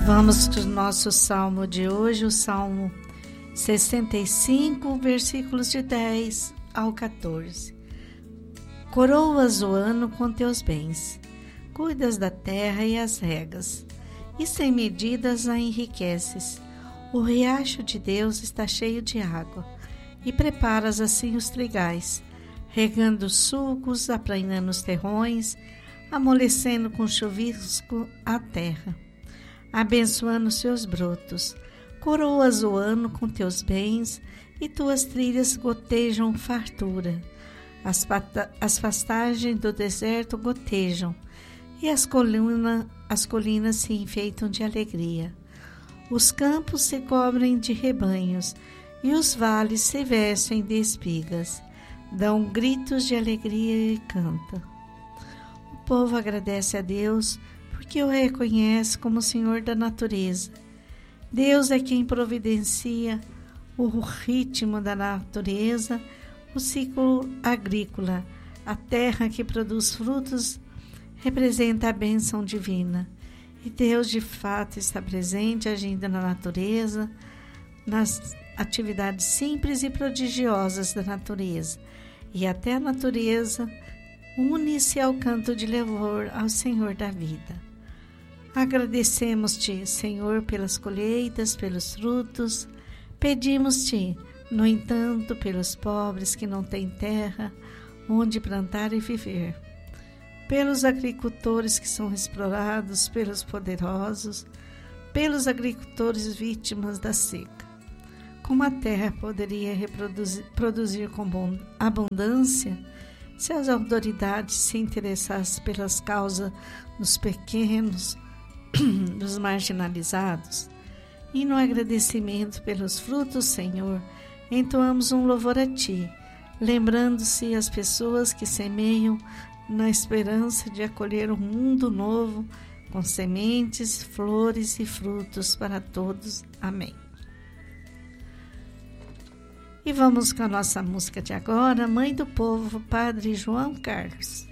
Vamos para o nosso salmo de hoje, o Salmo 65, versículos de 10 ao 14. Coroas o ano com teus bens, cuidas da terra e as regas, e sem medidas a enriqueces. O riacho de Deus está cheio de água, e preparas assim os trigais, regando os sulcos, aplanando os terrões, amolecendo com chuvisco a terra, abençoando os seus brotos. Coroas o ano com teus bens, e tuas trilhas gotejam fartura. As pastagens do deserto gotejam, e as colinas se enfeitam de alegria. Os campos se cobrem de rebanhos, e os vales se vestem de espigas. Dão gritos de alegria e canta. O povo agradece a Deus, porque o reconhece como Senhor da natureza. Deus é quem providencia o ritmo da natureza, o ciclo agrícola. A terra que produz frutos representa a bênção divina. E Deus, de fato, está presente, agindo na natureza, nas atividades simples e prodigiosas da natureza. E até a natureza une-se ao canto de louvor ao Senhor da vida. Agradecemos-te, Senhor, pelas colheitas, pelos frutos. Pedimos-te, no entanto, pelos pobres que não têm terra onde plantar e viver, pelos agricultores que são explorados, pelos poderosos, pelos agricultores vítimas da seca. Como a terra poderia produzir com abundância se as autoridades se interessassem pelas causas dos pequenos, dos marginalizados? E no agradecimento pelos frutos, Senhor, entoamos um louvor a Ti, lembrando-se as pessoas que semeiam na esperança de acolher um mundo novo, com sementes, flores e frutos para todos. Amém. E vamos com a nossa música de agora, Mãe do Povo, Padre João Carlos.